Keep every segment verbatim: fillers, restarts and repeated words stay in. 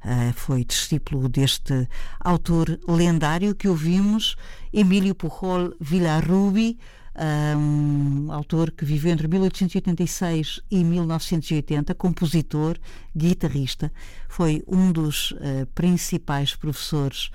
uh, foi discípulo deste autor lendário que ouvimos, Emílio Pujol Villarrubi, um autor que viveu entre mil oitocentos e oitenta e seis e mil novecentos e oitenta, compositor, guitarrista, foi um dos uh, principais professores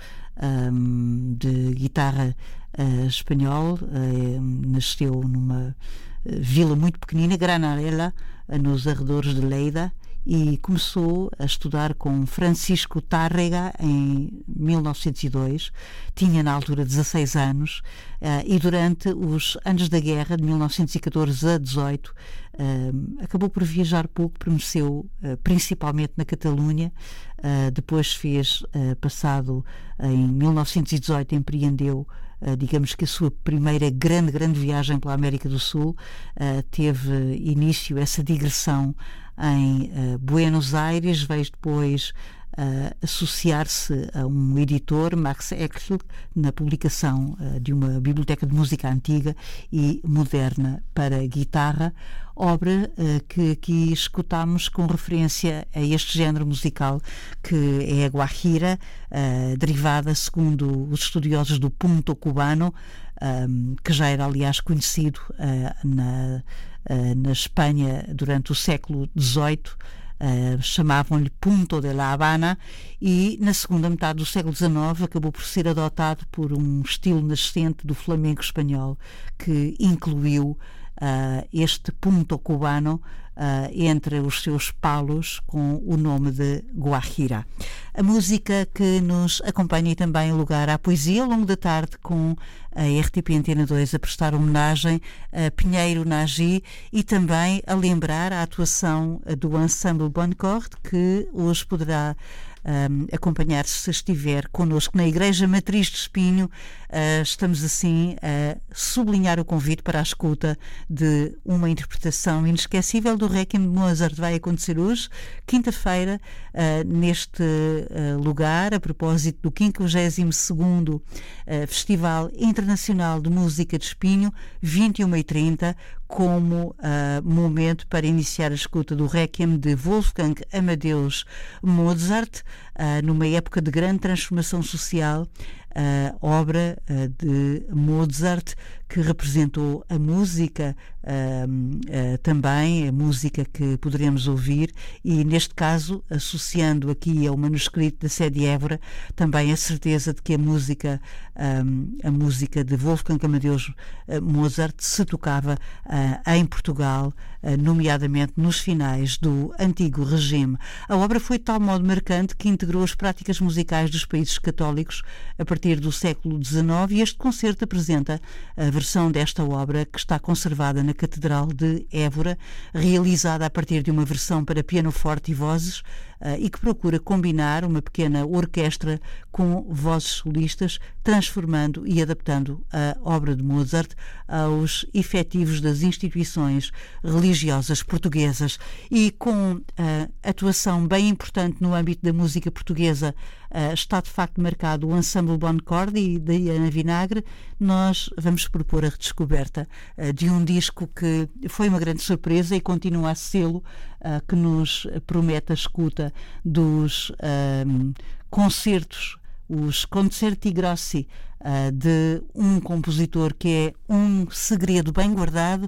um, de guitarra uh, espanhol, uh, nasceu numa uh, vila muito pequenina, Granarella, uh, nos arredores de Lleida, e começou a estudar com Francisco Tárrega em mil novecentos e dois, tinha na altura dezasseis anos, uh, e durante os anos da guerra, de mil novecentos e catorze a dezoito, uh, acabou por viajar pouco, permaneceu uh, principalmente na Catalunha, uh, depois fez, uh, passado uh, em mil novecentos e dezoito, empreendeu Uh, digamos que a sua primeira grande, grande viagem pela América do Sul, uh, teve início essa digressão em uh, Buenos Aires, veio depois uh, associar-se a um editor, Max Eckl, na publicação uh, de uma biblioteca de música antiga e moderna para guitarra, obra uh, que aqui escutamos com referência a este género musical que é a guajira, uh, derivada, segundo os estudiosos, do punto cubano, um, que já era aliás conhecido uh, na, uh, na Espanha durante o século dezoito. Uh, chamavam-lhe Punto de la Habana, e na segunda metade do século dezenove acabou por ser adotado por um estilo nascente do flamenco espanhol que incluiu Uh, este punto cubano uh, entre os seus palos, com o nome de guajira. A música que nos acompanha e também lugar à poesia ao longo da tarde, com a R T P Antena dois a prestar homenagem a Pinheiro Nagy e também a lembrar a atuação do Ensemble Bonne-Corde, que hoje poderá Um, acompanhar-se se estiver connosco na Igreja Matriz de Espinho. Uh, estamos assim a sublinhar o convite para a escuta de uma interpretação inesquecível do Requiem de Mozart. Vai acontecer hoje, quinta-feira, uh, neste uh, lugar, a propósito do quinquagésimo segundo uh, Festival Internacional de Música de Espinho, vinte e uma e trinta, como uh, momento para iniciar a escuta do Requiem de Wolfgang Amadeus Mozart, uh, numa época de grande transformação social, uh, obra uh, de Mozart que representou a música, uh, uh, também a música que poderemos ouvir, e neste caso, associando aqui ao manuscrito da Sé de Évora, também a certeza de que a música, um, a música de Wolfgang Amadeus uh, Mozart se tocava uh, em Portugal, uh, nomeadamente nos finais do antigo regime. A obra foi de tal modo marcante que integrou as práticas musicais dos países católicos a partir do século dezenove, e este concerto apresenta a versão desta obra, que está conservada na Catedral de Évora, realizada a partir de uma versão para pianoforte e vozes, uh, e que procura combinar uma pequena orquestra com vozes solistas, transformando e adaptando a obra de Mozart aos efetivos das instituições religiosas portuguesas. E com uh, atuação bem importante no âmbito da música portuguesa, uh, está de facto marcado o Ensemble Bonne-Corde e Diana Vinagre. Nós vamos propor a redescoberta uh, de um disco que foi uma grande surpresa e continua a sê-lo, uh, que nos promete a escuta dos uh, concertos, os Concerti Grossi, uh, de um compositor que é um segredo bem guardado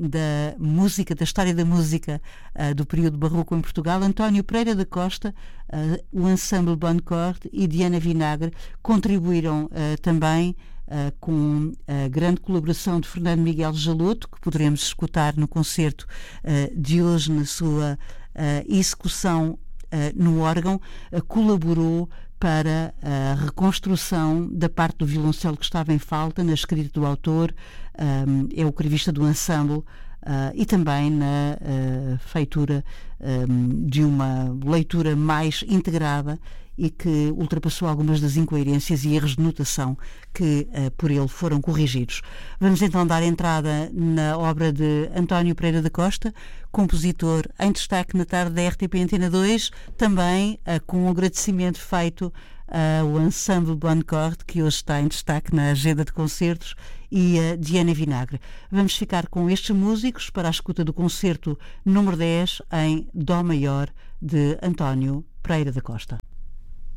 da música, da história da música uh, do período barroco em Portugal. António Pereira da Costa, uh, o Ensemble Bonne-Corde e Diana Vinagre contribuíram uh, também Uh, com a grande colaboração de Fernando Miguel Jaloto, que poderemos escutar no concerto uh, de hoje na sua uh, execução uh, no órgão. Uh, colaborou para a reconstrução da parte do violoncelo que estava em falta na escrita do autor, um, é o crivista do ensemble, uh, e também na uh, feitura um, de uma leitura mais integrada e que ultrapassou algumas das incoerências e erros de notação que uh, por ele foram corrigidos. Vamos então dar entrada na obra de António Pereira da Costa, compositor em destaque na tarde da R T P Antena dois, também uh, com um agradecimento feito ao Ensemble Bonne-Corde, que hoje está em destaque na agenda de concertos, e a Diana Vinagre. Vamos ficar com estes músicos para a escuta do concerto número dez em Dó maior de António Pereira da Costa.